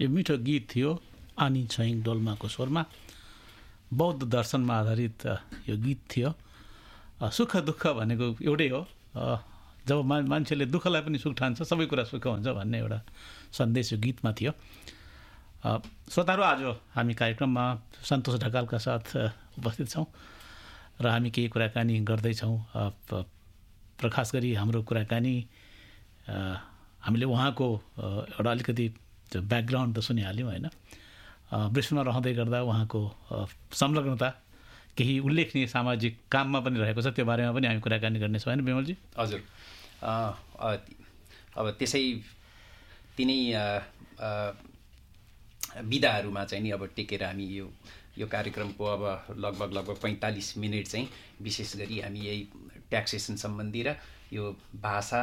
यो मिठो गीत थियो आनी छैङ डोल्माको स्वरमा। बौद्ध दर्शनमा आधारित यो गीत थियो। सुख दुःख भनेको एउटै हो, जब मान्छेले दुःखलाई पनि सुख ठान्छ सबै कुरा सुख हुन्छ भन्ने एउटा सन्देश यो गीतमा थियो। श्रोताहरू, आज हामी कार्यक्रममा सन्तोष ढकालका साथ उपस्थित छौँ र हामी केही कुराकानी गर्दैछौँ। र खास गरी हाम्रो कुराकानी हामीले उहाँको एउटा अलिकति ब्याकग्राउन्ड त सुनिहाल्यौँ होइन। ब्रिस्बेनमा रहँदै गर्दा उहाँको संलग्नता केही उल्लेखनीय सामाजिक काममा पनि रहेको छ, त्यो बारेमा पनि हामी कुराकानी गर्नेछौँ होइन बिमलजी? हजुर। अब त्यसै तिनै विधाहरूमा चाहिँ नि अब टेकेर हामी यो कार्यक्रमको अब लगभग 45 मिनट चाहिँ विशेष गरी हामी यही ट्याक्सेसन सम्बन्धी र यो भाषा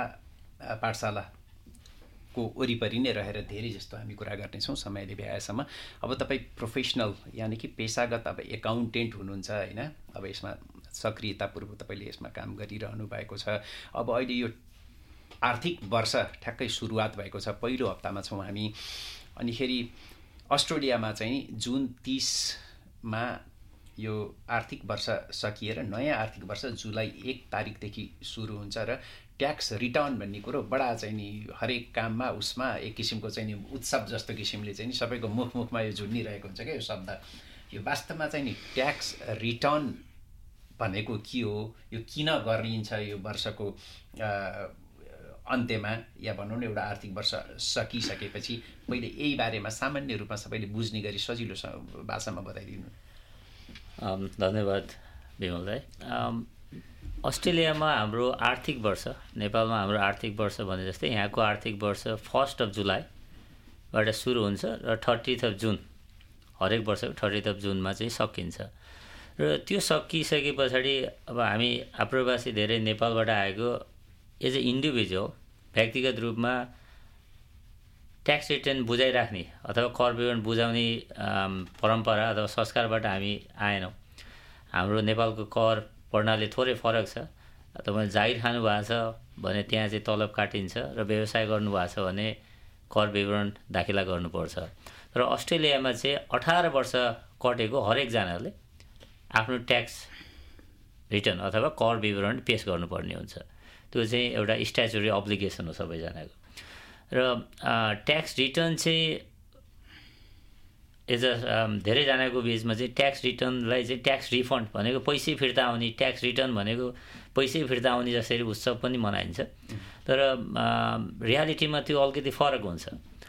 पाठशालाको वरिपरि नै रहेर धेरै जस्तो हामी कुरा गर्नेछौँ समयले भ्याएसम्म। अब तपाईँ प्रोफेसनल यानि कि पेसागत अब एकाउन्टेन्ट हुनुहुन्छ होइन, अब यसमा सक्रियतापूर्वक तपाईँले यसमा काम गरिरहनु भएको छ। अब अहिले यो आर्थिक वर्ष ठ्याक्कै सुरुवात भएको छ, पहिलो हप्तामा छौँ हामी। अनिखेरि अस्ट्रेलियामा चाहिँ जुन 30मा यो आर्थिक वर्ष सकिएर नयाँ आर्थिक वर्ष जुलाई 1 तारिकदेखि सुरु हुन्छ र ट्याक्स रिटर्न भन्ने कुरो बडा चाहिँ नि हरेक काममा उसमा एक किसिमको चाहिँ नि उत्सव जस्तो किसिमले चाहिँ नि सबैको मुखमा यो झुन्डिरहेको हुन्छ क्या यो शब्द। यो वास्तवमा चाहिँ नि ट्याक्स रिटर्न भनेको के हो, यो किन गरिन्छ यो वर्षको अन्त्यमा या भनौँ न एउटा आर्थिक वर्ष सकिसकेपछि, पहिले यही बारेमा सामान्य रूपमा सबैले बुझ्ने गरी सजिलो भाषामा बताइदिनु। धन्यवाद विमल दाइ। अस्ट्रेलियामा हाम्रो आर्थिक वर्ष, नेपालमा हाम्रो आर्थिक वर्ष भने जस्तै यहाँको आर्थिक वर्ष 1 जुलाईबाट सुरु हुन्छ र 30 जुन, हरेक वर्षको 30 जुनमा चाहिँ सकिन्छ। र त्यो सकिसके पछाडि अब हामी आप्रवासी धेरै नेपालबाट आएको एज ए इन्डिभिजुअल व्यक्तिगत रूपमा ट्याक्स रिटर्न बुझाइराख्ने अथवा कर विवरण बुझाउने परम्परा अथवा संस्कारबाट हामी आएनौँ। हाम्रो नेपालको कर प्रणाली थोरै फरक छ। तपाईँले जागिर खानुभएको छ भने त्यहाँ चाहिँ तलब काटिन्छ र व्यवसाय गर्नुभएको छ भने कर विवरण दाखिला गर्नुपर्छ। तर अस्ट्रेलियामा चाहिँ 18 वर्ष कटेको हरेकजनाले आफ्नो ट्याक्स रिटर्न अथवा कर विवरण पेस गर्नुपर्ने हुन्छ। त्यो चाहिँ एउटा स्ट्याचुरी अब्लिगेसन हो सबैजनाको। र ट्याक्स रिटर्न चाहिँ धेरैजनाको बिचमा चाहिँ ट्याक्स रिटर्नलाई चाहिँ ट्याक्स रिफन्ड भनेको पैसै फिर्ता आउने, ट्याक्स रिटर्न भनेको पैसै फिर्ता आउने जसरी उत्सव पनि मनाइन्छ। तर रियालिटीमा त्यो अलिकति फरक हुन्छ।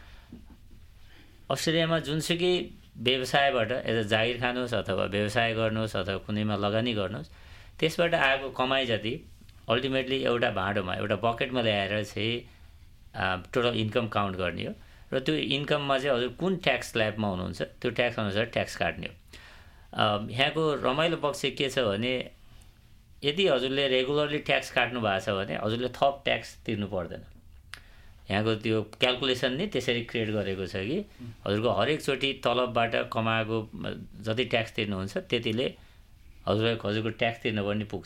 अस्ट्रेलियामा जुनसुकै व्यवसायबाट एज अ जागिर खानुहोस् अथवा व्यवसाय गर्नुहोस् अथवा कुनैमा लगानी गर्नुहोस्, त्यसबाट आएको कमाइ जति अल्टिमेटली एउटा भाँडोमा एउटा बकेटमा ल्याएर चाहिँ टोटल इन्कम काउन्ट गर्ने हो र त्यो इन्कममा चाहिँ हजुर कुन ट्याक्स स्ल्याबमा हुनुहुन्छ त्यो ट्याक्स अनुसार ट्याक्स काट्ने हो। यहाँको रमाइलो पक्ष के छ भने यदि हजुरले रेगुलरली ट्याक्स काट्नु भएको छ भने हजुरले थप ट्याक्स तिर्नु पर्दैन। यहाँको त्यो क्यालकुलेसन नै त्यसरी क्रिएट गरेको छ कि हजुरको हरेकचोटि तलबबाट कमाएको जति ट्याक्स तिर्नुहुन्छ त्यतिले हजुरको ट्याक्स तिर्नुपर्ने पुग्छ।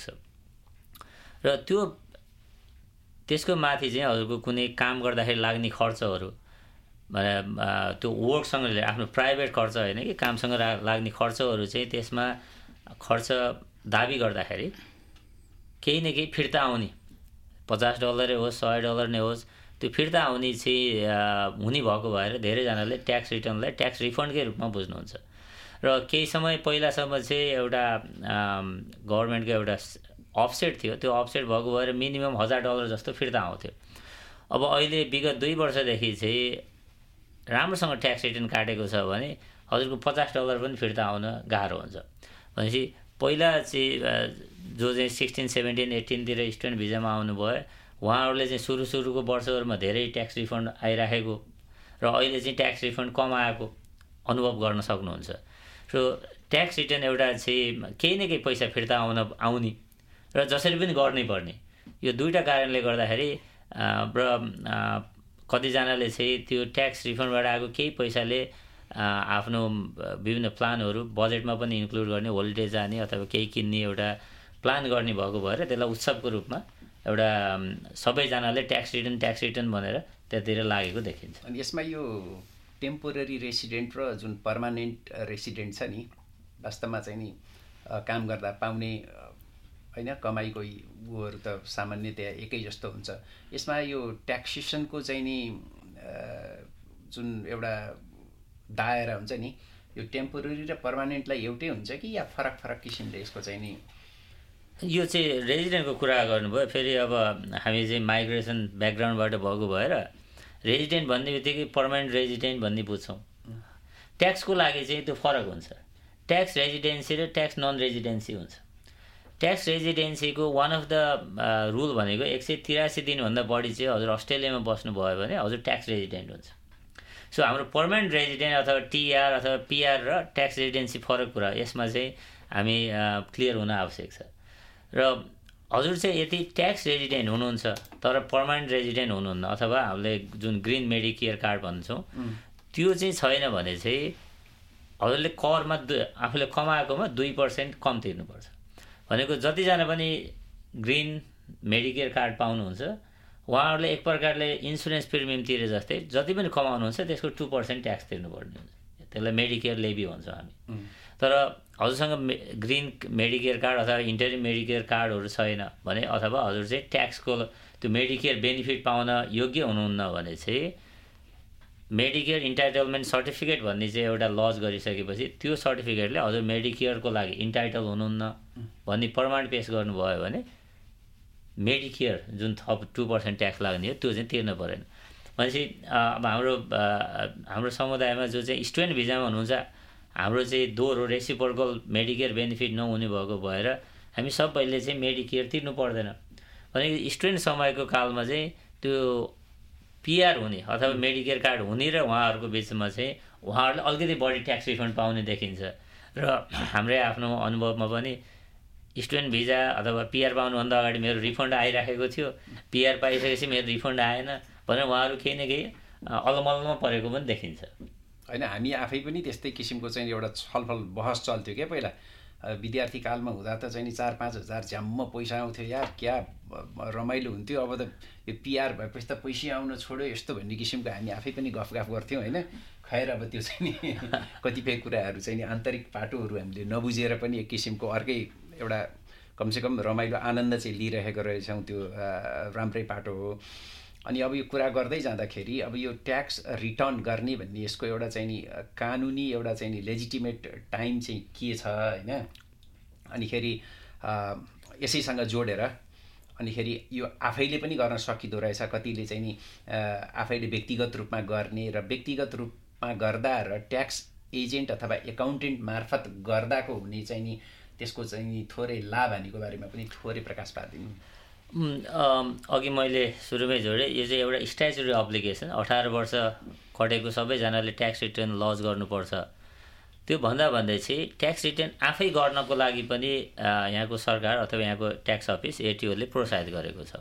र त्यसको माथि चाहिँ हजुरको कुनै काम गर्दाखेरि लाग्ने खर्चहरू भने त्यो वर्कसँग आफ्नो प्राइभेट खर्च होइन कि कामसँग लाग्ने खर्चहरू चाहिँ त्यसमा खर्च दाबी गर्दाखेरि केही न केही फिर्ता आउने, $50 होस् $100 नै होस्, त्यो फिर्ता आउने चाहिँ हुने भएको भएर धेरैजनाले ट्याक्स रिटर्नलाई ट्याक्स रिफन्डकै रूपमा बुझ्नुहुन्छ। र केही समय पहिलासम्म चाहिँ एउटा गभर्मेन्टको एउटा अफसेट थियो, त्यो अफसेट भएको भएर मिनिमम $1000 जस्तो फिर्ता आउँथ्यो। अब अहिले विगत 2 वर्षदेखि चाहिँ राम्रोसँग ट्याक्स रिटर्न काटेको छ भने हजुरको $50 पनि फिर्ता आउन गाह्रो हुन्छ। भनेपछि पहिला चाहिँ जो चाहिँ 16, 17, 18तिर स्टुडेन्ट भिजामा आउनुभयो उहाँहरूले चाहिँ सुरुको वर्षहरूमा धेरै ट्याक्स रिफन्ड आइराखेको र अहिले चाहिँ ट्याक्स रिफन्ड कम आएको अनुभव गर्न सक्नुहुन्छ। सो ट्याक्स रिटर्न एउटा चाहिँ केही न केही पैसा फिर्ता आउने र जसरी पनि गर्नै पर्ने, यो दुईवटा कारणले गर्दाखेरि र कतिजनाले चाहिँ त्यो ट्याक्स रिफन्डबाट आएको केही पैसाले आफ्नो विभिन्न प्लानहरू बजेटमा पनि इन्क्लुड गर्ने, होलिडे जाने अथवा केही किन्ने एउटा प्लान गर्ने भएको भएर त्यसलाई उत्सवको रूपमा एउटा सबैजनाले ट्याक्स रिटर्न भनेर त्यतिर लागेको देखिन्छ। अनि यसमा यो टेम्पोररी रेसिडेन्ट र जुन पर्मानेन्ट रेसिडेन्ट छ नि, वास्तवमा चाहिँ नि काम गर्दा पाउने होइन कमाइको उहरू त सामान्यतया एकै जस्तो हुन्छ। यसमा यो ट्याक्सेसनको चाहिँ नि जुन एउटा दायरा हुन्छ नि, यो टेम्पोररी र पर्मानेन्टलाई एउटै हुन्छ कि या फरक फरक किसिमले यसको चाहिँ नि? यो चाहिँ रेजिडेन्टको कुरा गर्नुभयो। फेरि अब हामी चाहिँ माइग्रेसन ब्याकग्राउन्डबाट भएको भएर रेजिडेन्ट भन्ने बित्तिकै पर्मानेन्ट रेजिडेन्ट भन्ने बुझ्छौँ। ट्याक्सको लागि चाहिँ त्यो फरक हुन्छ। ट्याक्स रेजिडेन्सी र ट्याक्स नन रेजिडेन्सी हुन्छ। Tax रेजिडेन्सीको one of the rule भनेको 183 दिनभन्दा बढी चाहिँ हजुर अस्ट्रेलियामा बस्नुभयो भने हजुर ट्याक्स रेजिडेन्ट हुन्छ। सो हाम्रो पर्मानेन्ट रेजिडेन्ट अथवा टिआर अथवा पिआर र ट्याक्स रेजिडेन्सी फरक कुरा, यसमा चाहिँ हामी क्लियर हुन आवश्यक छ। र हजुर चाहिँ यदि ट्याक्स रेजिडेन्ट हुनुहुन्छ तर पर्मानेन्ट रेजिडेन्ट हुनुहुन्न अथवा हामीले जुन ग्रिन मेडिकेयर कार्ड भन्छौँ त्यो चाहिँ छैन भने चाहिँ हजुरले करमा आफूले कमाएकोमा 2% कम तिर्नुपर्छ। भनेको जतिजना पनि ग्रिन मेडिकेयर कार्ड पाउनुहुन्छ उहाँहरूले एक प्रकारले इन्सुरेन्स प्रिमियम तिरे जस्तै जति पनि कमाउनुहुन्छ त्यसको 2% ट्याक्स तिर्नुपर्ने हुन्छ। त्यसलाई मेडिकेयर लेभी भन्छौँ हामी। तर हजुरसँग ग्रिन मेडिकेयर कार्ड अथवा इन्टरिम मेडिकेयर कार्डहरू छैन भने अथवा हजुर चाहिँ ट्याक्सको त्यो मेडिकेयर बेनिफिट पाउन योग्य हुनुहुन्न भने चाहिँ मेडिकेयर इन्टाइटलमेन्ट सर्टिफिकेट भन्ने चाहिँ एउटा लज गरिसकेपछि त्यो सर्टिफिकेटले हजुर मेडिकेयरको लागि इन्टाइटल हुनुहुन्न भन्ने प्रमाण पेश गर्नुभयो भने मेडिकेयर जुन थप 2% ट्याक्स लाग्ने हो त्यो चाहिँ तिर्न परेन। भनेपछि अब हाम्रो समुदायमा जो चाहिँ स्टुडेन्ट भिजामा हुनुहुन्छ हाम्रो चाहिँ दोहोरो रेसिप्रोकल मेडिकेयर बेनिफिट नहुने भएको भएर हामी सबैले चाहिँ मेडिकेयर तिर्नु पर्दैन। भनेको स्टुडेन्ट समयको कालमा चाहिँ त्यो पिआर हुने अथवा मेडिकेयर कार्ड हुने र उहाँहरूको बिचमा चाहिँ उहाँहरूले अलिकति बढी ट्याक्स रिफन्ड पाउने देखिन्छ। र हाम्रै आफ्नो अनुभवमा पनि स्टुडेन्ट भिजा अथवा पिआर पाउनुभन्दा अगाडि मेरो रिफन्ड आइराखेको थियो, पिआर पाइसकेपछि मेरो रिफन्ड आएन भनेर उहाँहरू केही न केही अलमलमा परेको पनि देखिन्छ। होइन, हामी आफै पनि त्यस्तै किसिमको चाहिँ एउटा छलफल बहस चल्थ्यो क्या पहिला विद्यार्थी कालमा हुँदा त चाहिँ नि 4-5 हजार झ्याम्म पैसा आउँथ्यो यार, क्या रमाइलो हुन्थ्यो। अब त यो पिआर भएपछि त पैसा आउन छोड्यो यस्तो भन्ने किसिमको हामी आफै पनि गफगाफ गर्थ्यौँ होइन। खैर अब त्यो चाहिँ नि कतिपय कुराहरू चाहिँ नि आन्तरिक पाटोहरू हामीले नबुझेर पनि एक किसिमको अर्कै एउटा कमसेकम रमाइलो आनन्द चाहिँ लिइरहेको रहेछौँ, त्यो राम्रै पाटो हो। अनि अब यो कुरा गर्दै जाँदाखेरि अब यो ट्याक्स रिटर्न गर्ने भन्ने यसको एउटा चाहिँ नि कानुनी एउटा चाहिँ नि लेजिटिमेट टाइम चाहिँ के छ होइन। अनिखेरि यसैसँग जोडेर अनिखेरि यो आफैले पनि गर्न सकिँदो रहेछ, कतिले चाहिँ नि आफैले व्यक्तिगत रूपमा गर्ने र व्यक्तिगत रूपमा गर्दा र ट्याक्स एजेन्ट अथवा एकाउन्टेन्ट मार्फत गर्दाको हुने चाहिँ नि त्यसको चाहिँ नि थोरै लाभ हानिको बारेमा पनि थोरै प्रकाश पारिदिनु। अघि मैले सुरुमै जोडेँ, यो चाहिँ एउटा स्ट्याचुटरी अब्लिगेसन। 18 वर्ष कटेको सबैजनाले ट्याक्स रिटर्न लज गर्नुपर्छ। त्यो भन्दै चाहिँ ट्याक्स रिटर्न आफै गर्नको लागि पनि यहाँको सरकार अथवा यहाँको ट्याक्स अफिस एटिओले प्रोत्साहित गरेको छ।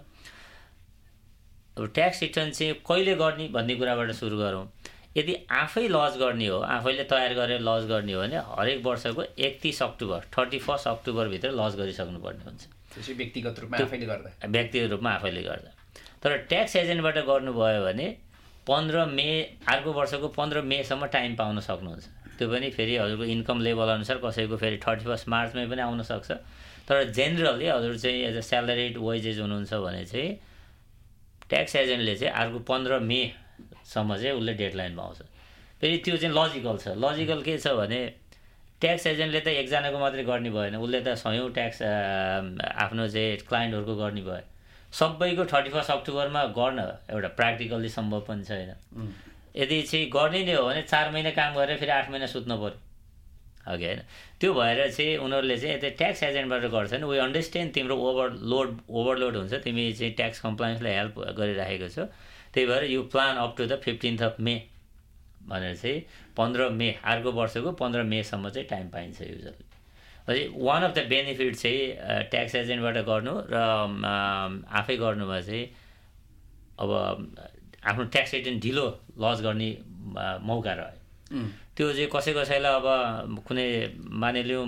अब ट्याक्स रिटर्न चाहिँ कहिले गर्ने भन्ने कुराबाट सुरु गरौँ। यदि आफै लज गर्ने हो, आफैले तयार गरेर लज गर्ने हो भने हरेक वर्षको 31 अक्टोबर 31 अक्टोबरभित्र लज गरिसक्नुपर्ने हुन्छ। व्यक्तिगत रूपमा आफैले गर्दा व्यक्तिगत रूपमा आफैले गर्दा। तर ट्याक्स एजेन्टबाट गर्नुभयो भने 15 मे अर्को वर्षको 15 मेसम्म टाइम पाउन सक्नुहुन्छ। त्यो पनि फेरि हजुरको इन्कम लेभल अनुसार कसैको फेरि 31 मार्चमै पनि आउन सक्छ। तर जेनरली हजुर चाहिँ एज अ स्यालेरिड वेजेस हुनुहुन्छ भने चाहिँ ट्याक्स एजेन्टले चाहिँ अर्को 15 मेसम्म चाहिँ उसले डेडलाइन पाउँछ। फेरि त्यो चाहिँ लजिकल छ। लजिकल के छ भने ट्याक्स एजेन्टले त एकजनाको मात्रै गर्ने भएन, उसले त 100औं ट्याक्स आफ्नो चाहिँ क्लाइन्टहरूको गर्ने भयो। सबैको 31 अक्टोबरमा गर्न एउटा प्र्याक्टिकल्ली सम्भव पनि छैन। यदि चाहिँ गर्ने नै हो भने 4 महिना काम गरेर फेरि 8 महिना सुत्नु पऱ्यो अघि होइन। त्यो भएर चाहिँ उनीहरूले चाहिँ यतै ट्याक्स एजेन्टबाट गर्छन्। वी अन्डरस्ट्यान्ड तिम्रो ओभरलोड हुन्छ, तिमी चाहिँ ट्याक्स कम्प्लायन्सलाई हेल्प गरिराखेको छौ, त्यही भएर you plan up to the 15 मे भनेर चाहिँ 15 मे अर्को वर्षको 15 मेसम्म चाहिँ टाइम पाइन्छ usually. One of the benefit चाहिँ ट्याक्स एजेन्टबाट गर्नु र आफै गर्नुमा चाहिँ अब आफ्नो ट्याक्स रिटर्न ढिलो लज गर्ने मौका रह्यो। त्यो चाहिँ कसैलाई अब कुनै मानिलिउँ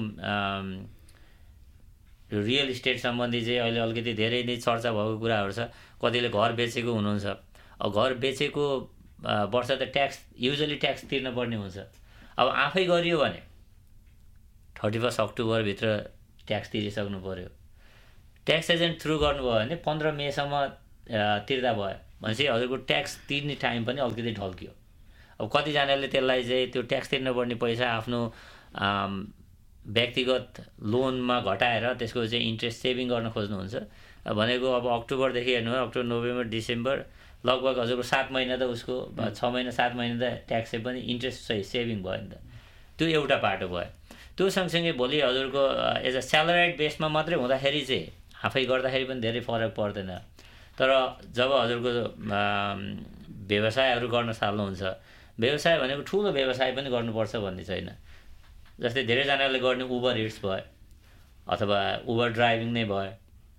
रियल इस्टेट सम्बन्धी चाहिँ अहिले अलिकति धेरै नै चर्चा भएको कुराहरू छ। कतिले घर बेचेको हुनुहुन्छ, अब घर बेचेको वर्ष त ट्याक्स युजली ट्याक्स तिर्न पर्ने हुन्छ। अब आफै गरियो भने 31 अक्टोबरभित्र ट्याक्स तिरिसक्नु पऱ्यो। ट्याक्स एजेन्ट थ्रु गर्नुभयो भने 15 मेसम्म तिर्दा भयो भनेपछि हजुरको ट्याक्स तिर्ने टाइम पनि अलिकति ढल्कियो। अब कतिजनाले त्यसलाई चाहिँ त्यो ट्याक्स तिर्नुपर्ने पैसा आफ्नो व्यक्तिगत लोनमा घटाएर त्यसको चाहिँ इन्ट्रेस्ट सेभिङ गर्न खोज्नुहुन्छ भनेको। अब अक्टोबरदेखि हेर्नु हो, अक्टोबर, नोभेम्बर, डिसेम्बर लगभग हजुरको 7 महिना त उसको 6 महिना 7 महिना त ट्याक्स पनि इन्ट्रेस्ट चाहिँ सेभिङ भयो नि त। त्यो एउटा पाटो भयो। त्यो सँगसँगै भोलि हजुरको एज अ स्यालेराइड बेसमा मात्रै हुँदाखेरि चाहिँ आफै गर्दाखेरि पनि धेरै फरक पर्दैन। तर जब हजुरको व्यवसायहरू गर्न थाल्नुहुन्छ, व्यवसाय भनेको ठुलो व्यवसाय पनि गर्नुपर्छ भन्ने छैन। जस्तै धेरैजनाले गर्ने उबर इट्स भयो अथवा उबर ड्राइभिङ नै भयो,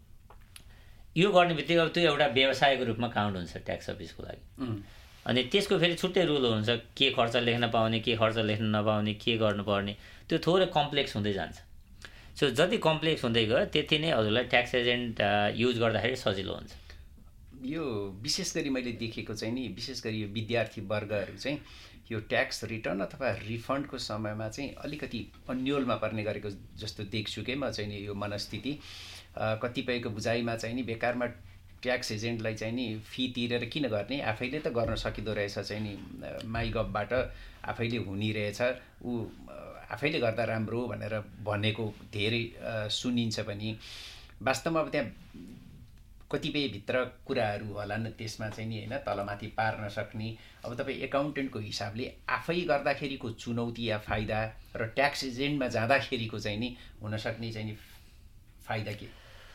यो गर्ने बित्तिकै अब त्यो एउटा व्यवसायको रूपमा काउन्ट हुन्छ ट्याक्स अफिसको लागि। अनि त्यसको फेरि छुट्टै रुल हुन्छ, के खर्च लेख्न पाउने, के खर्च लेख्न नपाउने, के गर्नुपर्ने, त्यो थोरै कम्प्लेक्स हुँदै जान्छ। सो जति कम्प्लेक्स हुँदै गयो त्यति नै हजुरलाई ट्याक्स एजेन्ट युज गर्दाखेरि सजिलो हुन्छ। यो विशेष गरी मैले देखेको चाहिँ नि, विशेष गरी यो विद्यार्थी वर्गहरू चाहिँ यो ट्याक्स रिटर्न अथवा रिफन्डको समयमा चाहिँ अलिकति अन्योलमा पर्ने गरेको जस्तो देख्छु के म चाहिँ नि। यो मनस्थिति कतिपयको बुझाइमा चाहिँ नि बेकारमा ट्याक्स एजेन्टलाई चाहिँ नि फी तिरेर किन गर्ने, आफैले त गर्न सकिँदो रहेछ चाहिँ नि, माइगभबाट आफैले हुने रहेछ, ऊ आफैले गर्दा राम्रो भनेर भनेको धेरै सुनिन्छ पनि। वास्तवमा अब त्यहाँ कतिपय भित्र कुराहरू होलान् त्यसमा चाहिँ नि होइन, तलमाथि पार्न सक्ने। अब तपाईँ एकाउन्टेन्टको हिसाबले आफै गर्दाखेरिको चुनौती या फाइदा र ट्याक्स एजेन्टमा जाँदाखेरिको चाहिँ नि हुनसक्ने चाहिँ नि फाइदा के?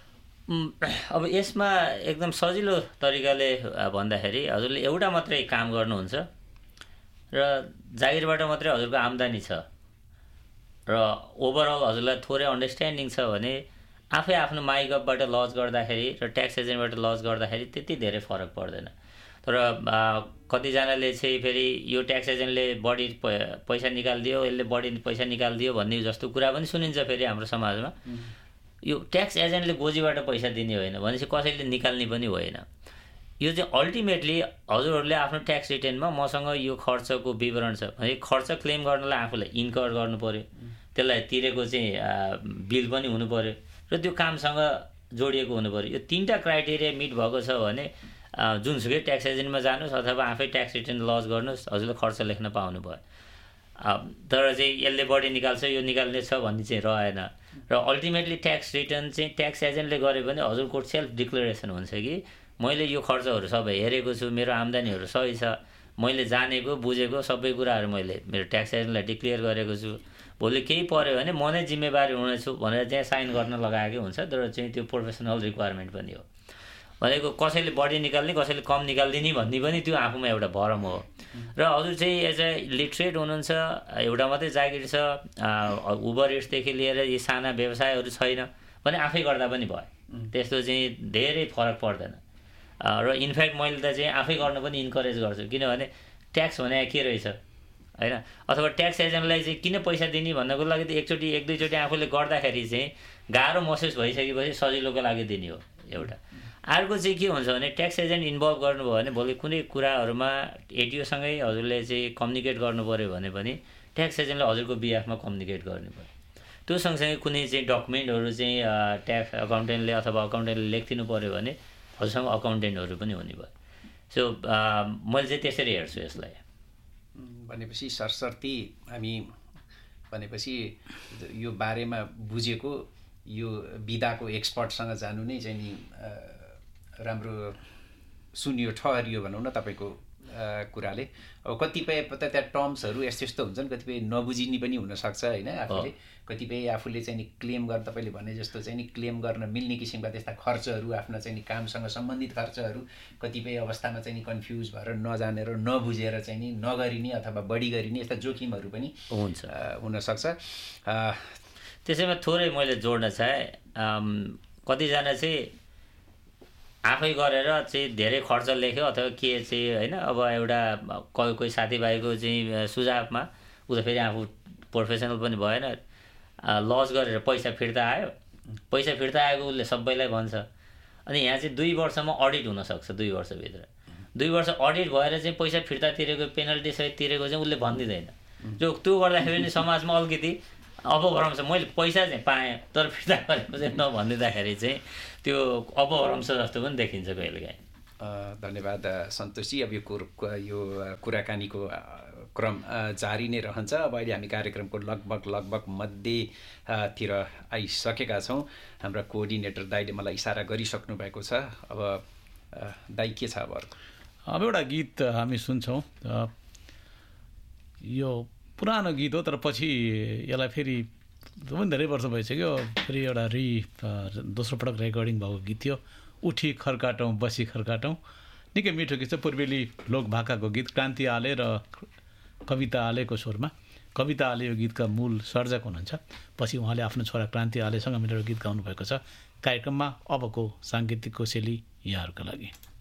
अब यसमा एकदम सजिलो तरिकाले भन्दाखेरि हजुरले एउटा मात्रै काम गर्नुहुन्छ र जागिरबाट मात्रै हजुरको आम्दानी छ र ओभरअल हजुरलाई थोरै अन्डरस्ट्यान्डिङ छ भने आफै आफ्नो माइगभबाट लज गर्दाखेरि र ट्याक्स एजेन्टबाट लज गर्दाखेरि त्यति धेरै फरक पर्दैन। तर कतिजनाले चाहिँ फेरि यो ट्याक्स एजेन्टले बढी पैसा निकालिदियो, यसले बढी पैसा निकालिदियो भन्ने जस्तो कुरा पनि सुनिन्छ फेरि हाम्रो समाजमा। यो ट्याक्स एजेन्टले गोजीबाट पैसा दिने होइन भनेपछि कसैले निकाल्ने पनि होइन। यो चाहिँ अल्टिमेटली हजुरहरूले आफ्नो ट्याक्स रिटर्नमा मसँग यो खर्चको विवरण छ भने खर्च क्लेम गर्नलाई आफूलाई इन्कर गर्नु पऱ्यो, त्यसलाई तिरेको चाहिँ बिल पनि हुनु पऱ्यो र त्यो कामसँग जोडिएको हुनु पऱ्यो। यो 3टा क्राइटेरिया मिट भएको छ भने जुनसुकै ट्याक्स एजेन्टमा जानुहोस् अथवा आफै ट्याक्स रिटर्न लज गर्नुहोस्, हजुरले खर्च लेख्न पाउनु भयो। तर चाहिँ यसले बढी निकाल्छ, यो निकाल्ने छ भन्ने चाहिँ रहेन। र अल्टिमेटली ट्याक्स रिटर्न चाहिँ ट्याक्स एजेन्टले गरे भने हजुरको सेल्फ डिक्लेरेसन हुन्छ कि मैले यो खर्चहरू सबै हेरेको छु, मेरो आम्दानीहरू सही छ, मैले जानेको बुझेको सबै कुराहरू मैले मेरो ट्याक्स एजेन्टलाई डिक्लेयर गरेको छु, भोलि केही पऱ्यो भने म नै जिम्मेवारी हुनेछु भनेर चाहिँ साइन गर्न लगाएकै हुन्छ। तर चाहिँ त्यो प्रोफेसनल रिक्वायरमेन्ट पनि हो भनेको कसैले बढी निकाल्ने कसैले कम निकालिदिने भन्ने पनि त्यो आफूमा एउटा भरम हो। र हजुर चाहिँ एज ए लिटरेट हुनुहुन्छ, एउटा मात्रै जागिर छ, उबर इट्सदेखि लिएर यी साना व्यवसायहरू छैन भने आफै गर्दा पनि भयो, त्यस्तो चाहिँ धेरै फरक पर्दैन। र इनफ्याक्ट मैले त चाहिँ आफै गर्न पनि इन्करेज गर्छु, किनभने ट्याक्स भने के रहेछ होइन, अथवा ट्याक्स एजेन्टलाई चाहिँ किन पैसा दिने भन्नको लागि त एकचोटि एक दुईचोटि आफूले गर्दाखेरि चाहिँ गाह्रो महसुस भइसकेपछि सजिलोको लागि दिने हो एउटा। अर्को चाहिँ के हुन्छ भने ट्याक्स एजेन्ट इन्भल्भ गर्नुभयो भने भोलि कुनै कुराहरूमा एडिओसँगै हजुरले चाहिँ कम्युनिकेट गर्नु पऱ्यो भने पनि ट्याक्स एजेन्टले हजुरको बिहाफमा कम्युनिकेट गर्नु पऱ्यो। त्यो सँगसँगै कुनै चाहिँ डकुमेन्टहरू चाहिँ ट्याक्स अकाउन्टेन्टले अथवा अकाउन्टेन्टले लेखिदिनु पऱ्यो भने हजुरसँग अकाउन्टेन्टहरू पनि हुने भयो। सो मैले चाहिँ त्यसरी हेर्छु यसलाई। भनेपछि सरसर्ती हामी भनेपछि यो बारेमा बुझेको यो विधाको एक्सपर्टसँग जानु नै चाहिँ नि राम्रो सुनियो, ठहरियो भनौँ न तपाईँको कुराले। अब कतिपय त्यहाँ टर्म्सहरू यस्तो यस्तो हुन्छन्, कतिपय नबुझिने पनि हुनसक्छ होइन आफूले, कतिपय आफूले चाहिँ नि क्लेम गर्न तपाईँले भने जस्तो चाहिँ नि क्लेम गर्न मिल्ने किसिमका त्यस्ता खर्चहरू, आफ्ना चाहिँ नि कामसँग सम्बन्धित खर्चहरू कतिपय अवस्थामा चाहिँ नि कन्फ्युज भएर नजानेर नबुझेर चाहिँ नि नगरिने अथवा बढी गरिने यस्ता जोखिमहरू पनि हुनसक्छ। त्यसैमा थोरै मैले जोड्न चाहेँ, कतिजना चाहिँ आफै गरेर चाहिँ धेरै खर्च लेख्यो अथवा के चाहिँ होइन, अब एउटा कोही साथीभाइको चाहिँ सुझावमा ऊ त फेरि आफू प्रोफेसनल पनि भएन, लज गरेर पैसा फिर्ता आयो, पैसा फिर्ता आएको उसले सबैलाई भन्छ। अनि यहाँ चाहिँ 2 वर्षमा अडिट हुनसक्छ, 2 वर्षभित्र 2 वर्ष अडिट भएर चाहिँ पैसा फिर्ता तिरेको पेनल्टी सहित तिरेको चाहिँ उसले भनिदिँदैन। जो त्यो गर्दाखेरि नि समाजमा अलिकति अपभ्रंश, मैले पैसा चाहिँ पाएँ तर फिर्ता गरेको चाहिँ नभनिदिँदाखेरि चाहिँ त्यो अपभ्रंश जस्तो पनि देखिन्छ कहिलेकाहीँ। धन्यवाद सन्तोषजी। अब यो कुराकानीको क्रम जारी नै रहन्छ। अब अहिले हामी कार्यक्रमको लगभग मध्यतिर आइसकेका छौँ। हाम्रा कोअर्डिनेटर दाइले मलाई इसारा गरिसक्नु भएको छ। अब दाइ के छ अब? अब एउटा गीत हामी सुन्छौँ। यो पुरानो गीत हो तर पछि यसलाई फेरि पनि धेरै वर्ष भइसक्यो, फेरि एउटा दोस्रो पटक रेकर्डिङ भएको गीत थियो। उठी खर्काटौँ बसी खर्काटौँ, निकै मिठो गीत छ। पूर्वेली लोक भाकाको गीत, क्रान्ति आले र कविता आलेको स्वरमा। कविता आले यो गीतका मूल सर्जक हुनुहुन्छ। पछि उहाँले आफ्नो छोरा क्रान्ति आलेसँग मिलेर गीत गाउनुभएको छ। कार्यक्रममा अबको साङ्गीतिक कोसेली यहाँहरूका लागि।